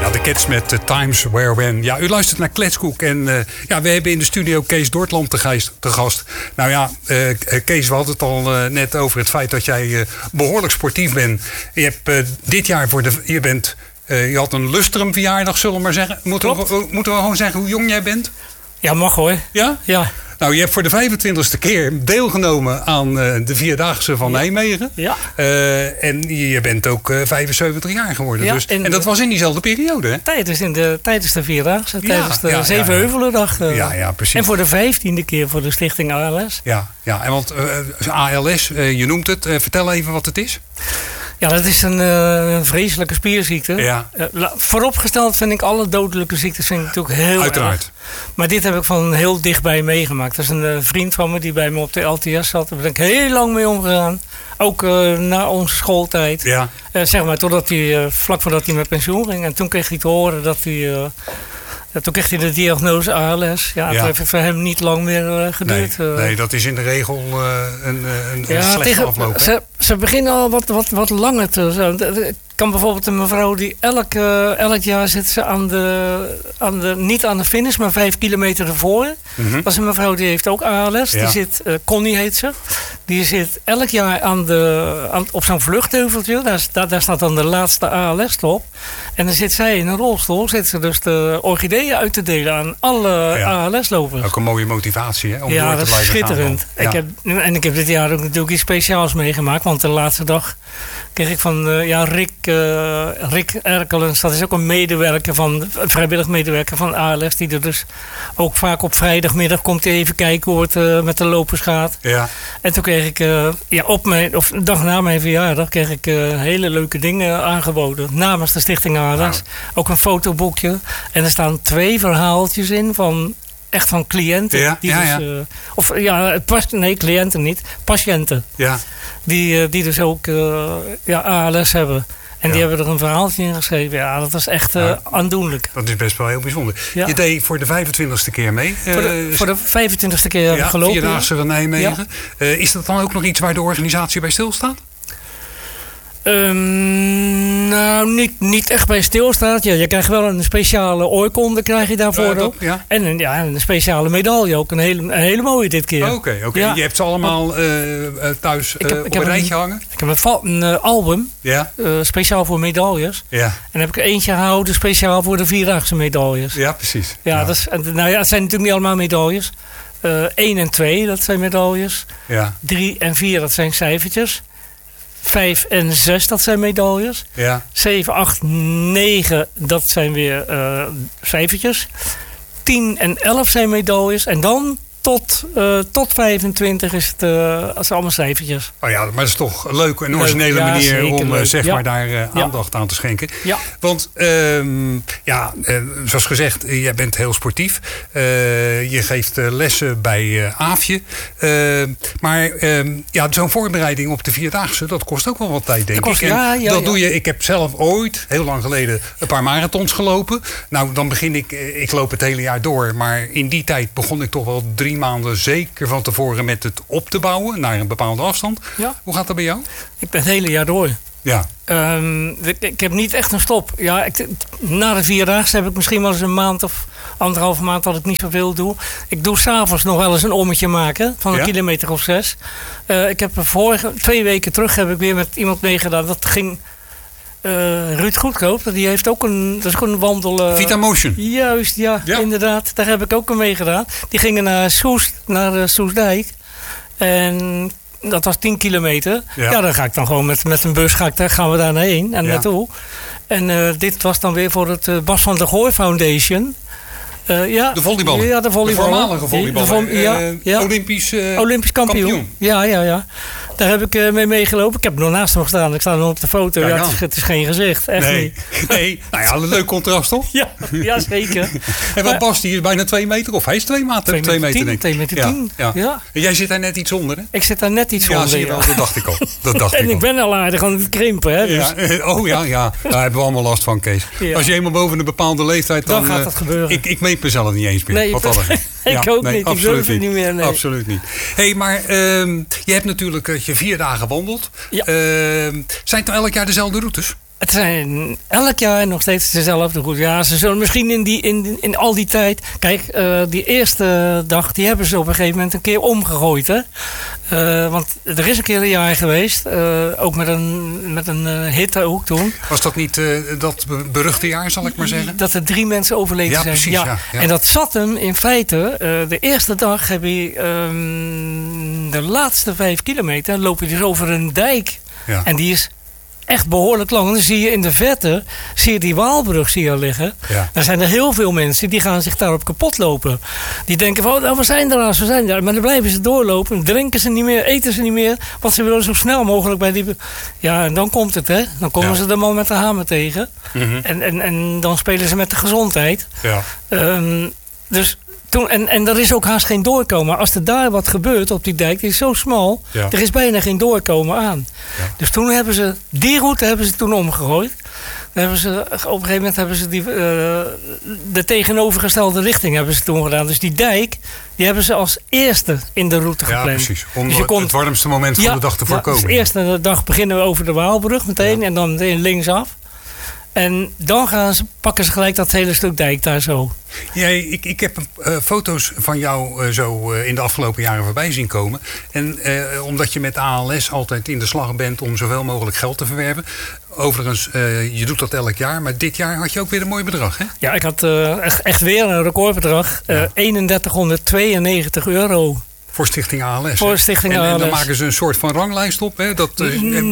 Ja, de Cats met Times Where When. Ja, u luistert naar Kletskoek en we hebben in de studio Kees Dortland te gast. Nou ja, Kees, we hadden het al net over het feit dat jij behoorlijk sportief bent. Je hebt dit jaar je had een lustrum verjaardag, zullen we maar zeggen. Moeten we gewoon zeggen hoe jong jij bent? Ja, mag hoor. Ja? Ja. Nou, je hebt voor de 25e keer deelgenomen aan de Vierdaagse van Nijmegen. Ja. En je bent ook 75 jaar geworden. Ja, dus. En dat was in diezelfde periode, hè? Tijdens de Vierdaagse, tijdens de Zevenheuvelendag. Ja, precies. En voor de 15e keer voor de stichting ALS. Ja, en want ALS, je noemt het. Vertel even wat het is. Ja, dat is een vreselijke spierziekte. Ja. Vooropgesteld vind ik alle dodelijke ziektes natuurlijk heel Uiteraard. erg. Maar dit heb ik van heel dichtbij meegemaakt. Dat is een vriend van me die bij me op de LTS zat. Daar ben ik heel lang mee omgegaan. Ook na onze schooltijd. Ja. Zeg maar, totdat hij, vlak voordat hij met pensioen ging. En toen kreeg hij te horen dat hij... toen kreeg hij de diagnose ALS. Ja, het heeft voor hem niet lang meer geduurd. Nee, dat is in de regel een slechte afloop. Ze beginnen al wat langer te... kan bijvoorbeeld een mevrouw die elk jaar zit ze niet aan de finish, maar 5 kilometer ervoor. Mm-hmm. Dat is een mevrouw die heeft ook ALS. Ja. Die zit, Connie heet ze. Die zit elk jaar op zo'n vluchtheuveltje. Daar staat dan de laatste ALS-top. En dan zit zij in een rolstoel. Zit ze dus de orchideeën uit te delen aan alle ALS-lopers. Ook een mooie motivatie, hè? Om door te blijven gaan. Schitterend. Ik heb dit jaar ook natuurlijk iets speciaals meegemaakt. Want de laatste dag kreeg ik van Rick Erkelens. Dat is ook een vrijwillig medewerker van ALS. Die er dus ook vaak op vrijdagmiddag komt even kijken hoe het met de lopers gaat. Ja. En toen kreeg ik de dag na mijn verjaardag kreeg ik hele leuke dingen aangeboden. Namens de stichting ALS. Nou. Ook een fotoboekje. En er staan 2 verhaaltjes in van cliënten. Cliënten niet. Patiënten. Ja. Die dus ook ALS hebben. En die hebben er een verhaaltje in geschreven. Ja, dat was echt aandoenlijk. Dat is best wel heel bijzonder. Ja. Je deed voor de 25e keer mee. Voor de 25e keer heb ik gelopen. Vierdaagse van Nijmegen. Ja. Is dat dan ook nog iets waar de organisatie bij stilstaat? Niet echt bij stilstaat. Ja, je krijgt wel een speciale oorkonde krijg je daarvoor ook. Ja. En een speciale medaille ook. Een hele mooie dit keer. Oké. Ja. Je hebt ze allemaal thuis op een rijtje hangen? Ik heb een album. Ja. Speciaal voor medailles. Ja. En dan heb ik eentje gehouden speciaal voor de Vierdaagse medailles. Ja, precies. Ja. Het zijn natuurlijk niet allemaal medailles. 1 en 2, dat zijn medailles. Ja. 3 en 4, dat zijn cijfertjes. 5 en 6, dat zijn medailles. Ja. 7, 8, 9, dat zijn weer cijfertjes. 10 en 11 zijn medailles. En dan tot 25 is het allemaal cijfertjes. Oh ja, maar dat is toch leuk. Een originele manier om maar daar aandacht aan te schenken. Ja. Want zoals gezegd, jij bent heel sportief. Je geeft lessen bij AFje. Maar zo'n voorbereiding op de Vierdaagse, dat kost ook wel wat tijd, denk ik. Dat doe je. Ik heb zelf ooit, heel lang geleden, een paar marathons gelopen. Nou, dan begin ik loop het hele jaar door. Maar in die tijd begon ik toch wel 3 maanden zeker van tevoren met het op te bouwen naar een bepaalde afstand. Ja. Hoe gaat dat bij jou? Ik ben het hele jaar door. Ja. Ik heb niet echt een stop. Ja, na de Vierdaagse heb ik misschien wel eens een maand of 1,5 maand dat ik niet zoveel doe. Ik doe 's avonds nog wel eens een ommetje maken van een kilometer of 6. Ik heb 2 weken terug heb ik weer met iemand meegedaan. Dat ging... Ruud Goedkoop, dat is ook een wandel... Vitamotion. Juist, ja, inderdaad. Daar heb ik ook aan meegedaan. Die gingen naar Soestdijk. En dat was 10 kilometer. Ja, dan ga ik dan gewoon met een bus gaan we daar heen en naartoe. En dit was dan weer voor het Bas van der Goor Foundation. De volleyballen. Ja, de volleyballen. De voormalige volleyballen. Olympisch kampioen. Ja. Daar heb ik mee meegelopen. Ik heb nog naast hem gestaan. Ik sta nog op de foto. Ja, het is geen gezicht. Echt niet. Nee. Nou ja, een leuk contrast, toch? Ja, zeker. En wat Bas, die is bijna 2 meter. Of hij is 2 meter, 2 meter, denk ik. 2 meter 10. Ja. En jij zit daar net iets onder, hè? Ik zit daar net iets onder. Ja, zie je wel. Dat dacht ik al. En ik ben al aardig aan het krimpen, hè? Dus. Ja. Daar hebben we allemaal last van, Kees. Ja. Als je eenmaal boven een bepaalde leeftijd... Dan gaat dat gebeuren. Ik meet mezelf niet eens meer. Nee, ik ook niet. Ik durf het niet meer. Nee. Absoluut niet. Hey, maar je hebt natuurlijk je 4 dagen wandelt. Ja. Zijn het nou elk jaar dezelfde routes? Het zijn elk jaar nog steeds dezelfde goed. Ja, ze zullen misschien in al die tijd... Kijk, die eerste dag, die hebben ze op een gegeven moment een keer omgegooid. Hè? Want er is een keer een jaar geweest. Ook met een hitte ook toen. Was dat niet dat beruchte jaar, zal ik maar zeggen? Dat er 3 mensen overleden zijn. Precies, ja. En dat zat hem in feite... de eerste dag heb je... de laatste 5 kilometer loop je dus over een dijk. Ja. En die is... echt behoorlijk lang. Dan zie je in de verte, zie je die Waalbrug liggen. Ja. Dan zijn er heel veel mensen die gaan zich daarop kapot lopen. Die denken van, we zijn er als we zijn daar. Maar dan blijven ze doorlopen. Drinken ze niet meer, eten ze niet meer. Want ze willen zo snel mogelijk bij die... Ja, en dan komt het, hè. Dan komen ze de man met de hamer tegen. Mm-hmm. En dan spelen ze met de gezondheid. Ja. Dus... En er is ook haast geen doorkomen. Als er daar wat gebeurt op die dijk, die is zo smal. Ja. Er is bijna geen doorkomen aan. Ja. Dus toen hebben ze die route toen omgegooid. Dan hebben ze, op een gegeven moment hebben ze de tegenovergestelde richting hebben ze toen gedaan. Dus die dijk, die hebben ze als eerste in de route gepland. Ja, precies. Om dus het warmste moment van de dag te voorkomen. Dus de eerste dag beginnen we over de Waalbrug meteen. Ja. En dan meteen linksaf. En dan pakken ze gelijk dat hele stuk dijk daar zo. Ja, ik heb foto's van jou zo in de afgelopen jaren voorbij zien komen. En omdat je met ALS altijd in de slag bent om zoveel mogelijk geld te verwerven. Overigens, je doet dat elk jaar. Maar dit jaar had je ook weer een mooi bedrag, hè? Ja, ik had echt weer een recordbedrag. Ja. €3192. Voor Stichting ALS. Voor Stichting ALS. En dan maken ze een soort van ranglijst op. Hè? Dat,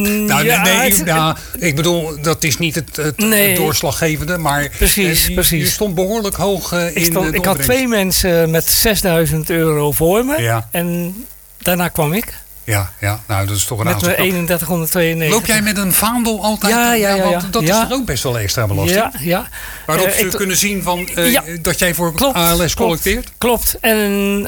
ik bedoel, dat is niet het doorslaggevende. Maar precies. Je stond behoorlijk hoog in de Ik had 2 mensen met €6.000 voor me. Ja. En daarna kwam ik. Ja, nou dat is toch een aantal. Met 3192. Loop jij met een vaandel altijd? Ja. Want dat is er ook best wel extra belasting. Ja. Waarop ze kunnen zien van, dat jij voor ALS collecteert? Klopt. En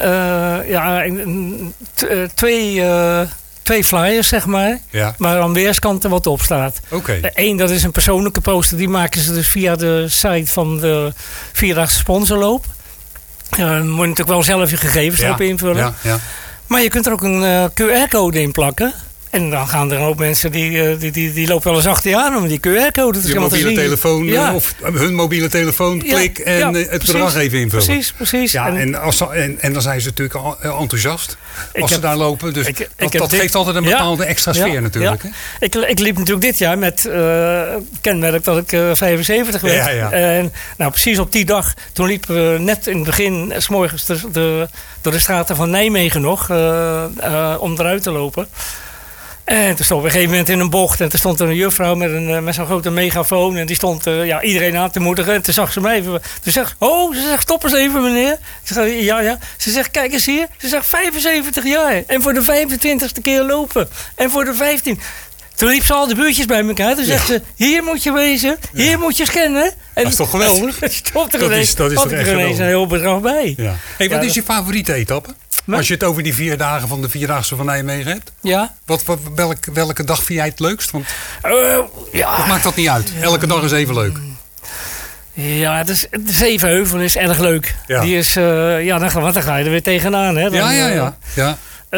twee flyers, zeg maar. Ja. Maar aan weerskanten wat op staat. Okay. Eén, dat is een persoonlijke poster. Die maken ze dus via de site van de Vierdaagse Sponsorloop. Moet je natuurlijk wel zelf je gegevens erop invullen. Ja. Maar je kunt er ook een QR-code in plakken. En dan gaan er ook mensen die lopen wel eens achter je aan om die QR-code te zien. Je mobiele telefoon of hun mobiele telefoon, klik en het bedrag even invullen. Precies. Ja, en dan zijn ze natuurlijk enthousiast als ze daar lopen. Dus dat geeft altijd een bepaalde extra sfeer natuurlijk. Ja. Hè? Ik liep natuurlijk dit jaar met kenmerk dat ik 75 werd. Ja. En precies op die dag, toen liepen we net in het begin 's morgens door de straten van Nijmegen nog om eruit te lopen. En toen stond op een gegeven moment in een bocht. En toen stond er een juffrouw met zo'n grote megafoon. En die stond iedereen aan te moedigen. En toen zag ze mij even. Ze zegt, stop eens even meneer. Ik zeg, ja. Ze zegt, kijk eens hier. Ze zegt, 75 jaar. En voor de 25ste keer lopen. En voor de 15. Toen liep ze al de buurtjes bij elkaar. Toen zegt ze, hier moet je wezen. Hier moet je scannen. En dat is toch geweldig? Stond er ineens een heel bedrag bij. Ja. Hey, wat is je favoriete etappe? Als je het over die 4 dagen van de Vierdaagse van Nijmegen hebt. Ja. Welke dag vind jij het leukst? Want of maakt dat niet uit? Elke dag is even leuk. Ja, de Zevenheuvel is erg leuk. Ja. Die is, dan ga je er weer tegenaan. Hè? Dan, ja.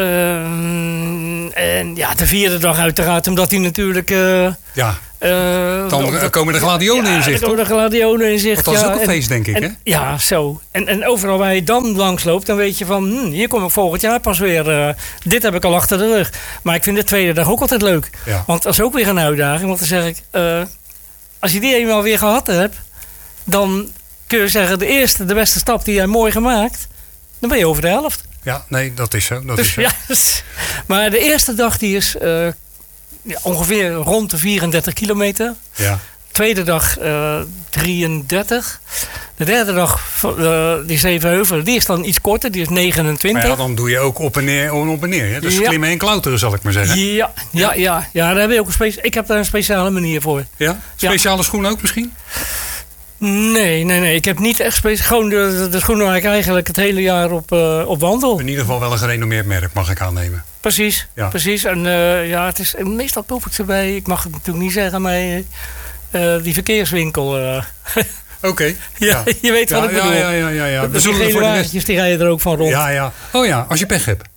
En de 4e dag uiteraard, omdat die natuurlijk... dan komen de gladiolen in zicht. Dan komen de gladiolen in zicht. Want dat is ook een feest, denk ik, hè? Ja, zo. En overal waar je dan langs loopt, dan weet je van... hier kom ik volgend jaar pas weer. Dit heb ik al achter de rug. Maar ik vind de 2e dag ook altijd leuk. Ja. Want dat is ook weer een uitdaging. Want dan zeg ik... als je die eenmaal weer gehad hebt... dan kun je zeggen... de beste stap die jij mooi gemaakt... dan ben je over de helft. Ja, nee, dat is zo. Maar de eerste dag die is ongeveer rond de 34 kilometer. Ja. Tweede dag 33. De derde dag, die Zevenheuvel, die is dan iets korter. Die is 29. Maar dan doe je ook op en neer. Hè? Dus klimmen en klauteren, zal ik maar zeggen. Ja, daar heb je ook ik heb daar een speciale manier voor. Ja? Speciale schoen ook misschien? Nee. Ik heb niet echt gewoon de schoenen waar ik eigenlijk het hele jaar op wandel. In ieder geval wel een gerenommeerd merk, mag ik aannemen. Precies. En het is, meestal koop ik ze bij, ik mag het natuurlijk niet zeggen, maar die verkeerswinkel. Oké. Je weet wat ik bedoel. Ja. Die gele wagentjes, die rijden er ook van rond. Ja. Oh ja, als je pech hebt.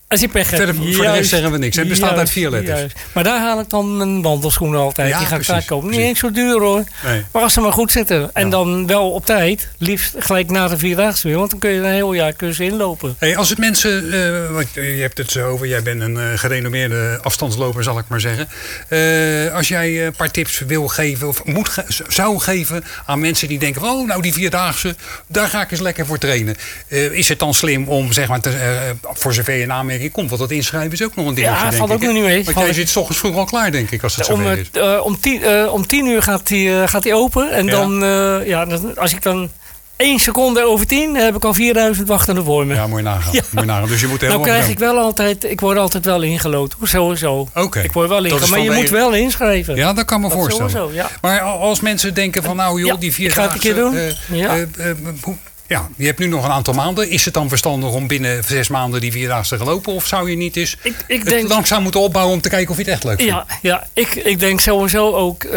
Als je pech hebt. Verder, voor de rest zeggen we niks. Het bestaat uit 4 letters. Juist. Maar daar haal ik dan mijn wandelschoenen altijd. Ja, die ga ik precies, daar kopen. Niet eens zo duur hoor. Nee. Maar als ze maar goed zitten. En dan wel op tijd. Liefst gelijk na de 4-daagse weer. Want dan kun je een heel jaar inlopen. Hey, als het mensen... want je hebt het zo over. Jij bent een gerenommeerde afstandsloper, zal ik maar zeggen. Als jij een paar tips wil geven. Of zou geven aan mensen die denken van... Oh, nou die 4-daagse. Daar ga ik eens lekker voor trainen. Is het dan slim om, zeg maar... voor zover je in aanmerking komt. Want dat inschrijven is ook nog een dingetje, denk ik. Ja, valt ook nog niet mee. Want jij zit 's ochtends vroeg al klaar, denk ik, als het zover is. Om 10 uur gaat die open. En dan, als ik dan 1 seconde over 10, heb ik al 4000 wachtende voor me. Ja, moet je nagaan. Ja. Moet je nagaan. Dus je moet nou krijg ik wel altijd, ik word altijd wel ingelood. Sowieso. Okay. Ik word wel ingelood, maar je moet wel inschrijven. Ja, dat kan me voorstellen. Sowieso, ja. Maar als mensen denken van, nou joh, die 4-daagse... Ik ga het een keer doen. Ja, je hebt nu nog een aantal maanden. Is het dan verstandig om binnen 6 maanden die 4-daagse te lopen? Of zou je niet eens het langzaam moeten opbouwen om te kijken of je het echt leuk vindt? Ja, ik denk sowieso ook,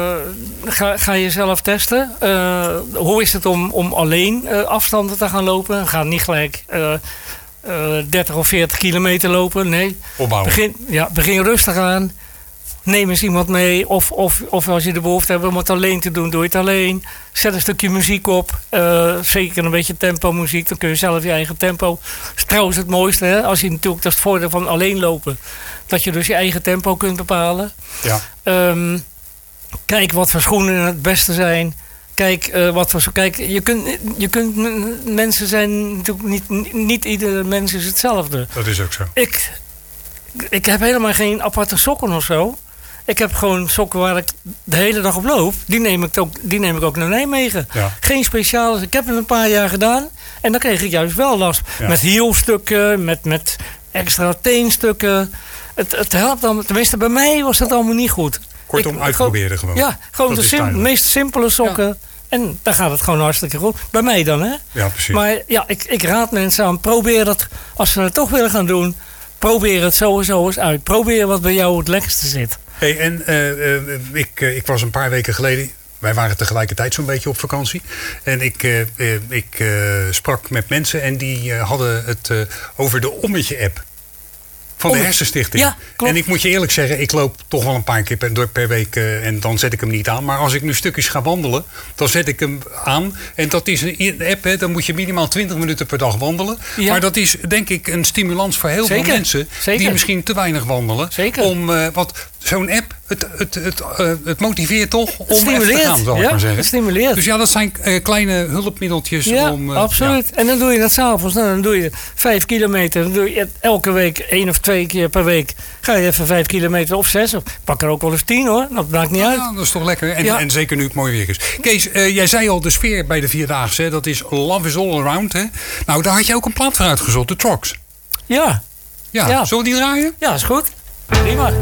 ga jezelf testen. Hoe is het om alleen afstanden te gaan lopen? Ga niet gelijk 30 of 40 kilometer lopen. Nee. Opbouwen. Begin rustig aan. Neem eens iemand mee. Of als je de behoefte hebt om het alleen te doen, doe je het alleen. Zet een stukje muziek op. Zeker een beetje tempo muziek. Dan kun je zelf je eigen tempo. Dat is trouwens het mooiste. Hè? Als je natuurlijk, dat is het voordeel van alleen lopen. Dat je dus je eigen tempo kunt bepalen. Ja. Kijk wat voor schoenen het beste zijn. Kijk, je kunt mensen zijn natuurlijk niet iedere mens is hetzelfde. Dat is ook zo. Ik heb helemaal geen aparte sokken of zo. Ik heb gewoon sokken waar ik de hele dag op loop. Die neem ik ook naar Nijmegen. Ja. Geen speciale. Ik heb het een paar jaar gedaan. En dan kreeg ik juist wel last. Ja. Met hielstukken, met extra teenstukken. Het helpt dan. Tenminste, bij mij was dat allemaal niet goed. Kortom, uitproberen gewoon. Ja, gewoon de meest simpele sokken. Ja. En dan gaat het gewoon hartstikke goed. Bij mij dan, hè? Ja, precies. Maar ja, ik raad mensen aan. Probeer dat, als ze het toch willen gaan doen... Probeer het sowieso eens uit. Probeer wat bij jou het lekkerste zit. Hey, en ik was een paar weken geleden... Wij waren tegelijkertijd zo'n beetje op vakantie. En ik sprak met mensen en die hadden het over de Ommetje-app. Van de Hersenstichting. Ja, klopt. En ik moet je eerlijk zeggen, ik loop toch wel een paar keer per week en dan zet ik hem niet aan. Maar als ik nu stukjes ga wandelen, dan zet ik hem aan. En dat is een app, hè, dan moet je minimaal 20 minuten per dag wandelen. Ja. Maar dat is denk ik een stimulans voor heel veel mensen die misschien te weinig wandelen. Zeker. Want zo'n app, het motiveert toch om even te gaan, zal ik maar zeggen. Het stimuleert. Dus ja, dat zijn kleine hulpmiddeltjes. Ja, absoluut. Ja. En dan doe je dat 's avonds. Nou, dan doe je 5 kilometer. Dan doe je elke week 1 of 2 keer per week. Ga je even 5 kilometer of 6. Of pak er ook wel eens 10 hoor. Dat maakt niet uit. Ja, dat is toch lekker. En zeker nu het mooi weer is. Kees, jij zei al de sfeer bij de 4-daagse. Dat is Love is all around. Hè? Nou, daar had je ook een plaat voor uitgezocht. De Trox. Ja. Zullen we die draaien? Ja, is goed. Prima.